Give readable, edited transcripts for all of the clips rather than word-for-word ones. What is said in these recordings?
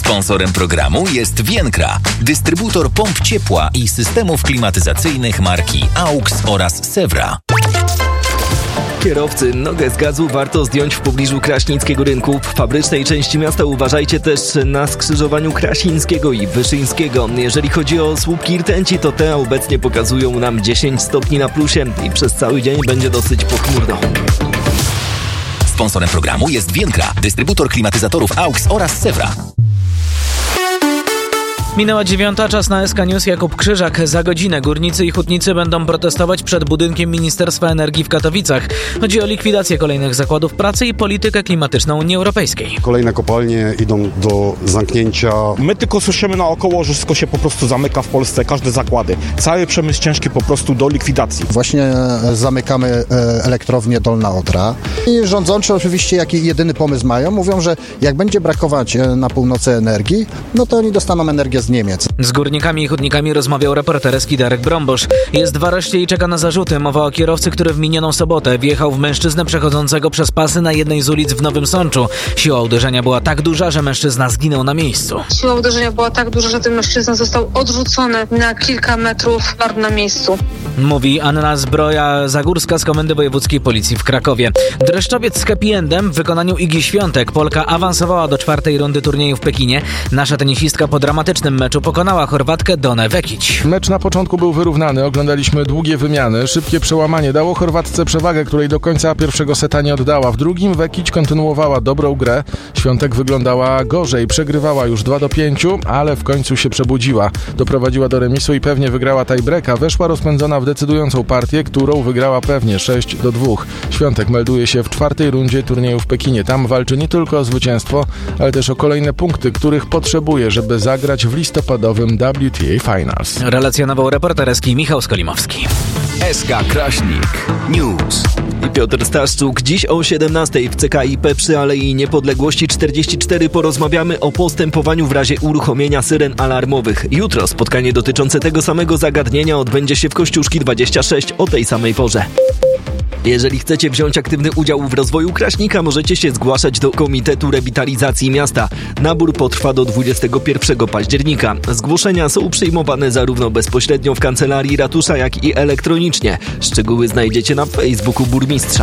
Sponsorem programu jest Vienkra, dystrybutor pomp ciepła i systemów klimatyzacyjnych marki AUX oraz Sewra. Kierowcy, nogę z gazu warto zdjąć w pobliżu Kraśnickiego Rynku. W fabrycznej części miasta uważajcie też na skrzyżowaniu Krasińskiego i Wyszyńskiego. Jeżeli chodzi o słupki rtęci, to te obecnie pokazują nam 10 stopni na plusie i przez cały dzień będzie dosyć pochmurno. Sponsorem programu jest Vienkra, dystrybutor klimatyzatorów AUX oraz Sewra. Minęła 9, czas na SK News. Jakub Krzyżak. Za godzinę górnicy i hutnicy będą protestować przed budynkiem Ministerstwa Energii w Katowicach. Chodzi o likwidację kolejnych zakładów pracy i politykę klimatyczną Unii Europejskiej. Kolejne kopalnie idą do zamknięcia. My tylko słyszymy naokoło, że wszystko się po prostu zamyka w Polsce, każde zakłady. Cały przemysł ciężki po prostu do likwidacji. Właśnie zamykamy elektrownię Dolna Odra. I rządzący oczywiście jaki jedyny pomysł mają. Mówią, że jak będzie brakować na północy energii, no to oni dostaną energię z Niemiec. Z górnikami i hutnikami rozmawiał reporterski Darek Brombosz. Jest w areszcie i czeka na zarzuty. Mowa o kierowcy, który w minioną sobotę wjechał w mężczyznę przechodzącego przez pasy na jednej z ulic w Nowym Sączu. Siła uderzenia była tak duża, że mężczyzna zginął na miejscu. Siła uderzenia była tak duża, że ten mężczyzna został odrzucony na kilka metrów na miejscu. Mówi Anna Zbroja-Zagórska z Komendy Wojewódzkiej Policji w Krakowie. Dreszczowiec z happy endem w wykonaniu Igi Świątek. Polka awansowała do 4. rundy turnieju w Pekinie. Nasza tenisistka po dramatycznym meczu pokonała Chorwatkę Donę Vekić. Mecz na początku był wyrównany, oglądaliśmy długie wymiany, szybkie przełamanie dało Chorwatce przewagę, której do końca pierwszego seta nie oddała. W drugim Vekić kontynuowała dobrą grę, Świątek wyglądała gorzej, przegrywała już 2-5, ale w końcu się przebudziła. Doprowadziła do remisu i pewnie wygrała tiebreaka, weszła rozpędzona w decydującą partię, którą wygrała pewnie 6-2. Świątek melduje się w 4. rundzie turnieju w Pekinie. Tam walczy nie tylko o zwycięstwo, ale też o kolejne punkty, których potrzebuje, żeby zagrać w listopadowym WTA Finals. Relacjonował reporterski Michał Skolimowski. SK Kraśnik News. I Piotr Staszczuk. Dziś o 17:00 w CKIP przy Alei Niepodległości 44 porozmawiamy o postępowaniu w razie uruchomienia syren alarmowych. Jutro spotkanie dotyczące tego samego zagadnienia odbędzie się w Kościuszki 26 o tej samej porze. Jeżeli chcecie wziąć aktywny udział w rozwoju Kraśnika, możecie się zgłaszać do Komitetu Rewitalizacji Miasta. Nabór potrwa do 21 października. Zgłoszenia są przyjmowane zarówno bezpośrednio w kancelarii ratusza, jak i elektronicznie. Szczegóły znajdziecie na Facebooku burmistrza.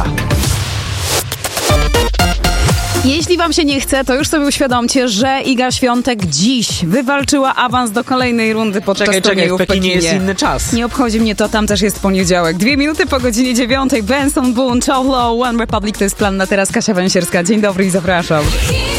Jeśli wam się nie chce, to już sobie uświadomcie, że Iga Świątek dziś wywalczyła awans do kolejnej rundy podczas turnieju w Pekinie. Jest inny czas. Nie obchodzi mnie to, tam też jest poniedziałek. 2 minuty po godzinie 9. Benson Boone, Ciao Low, One Republic to jest plan na teraz. Kasia Węsierska. Dzień dobry i zapraszam.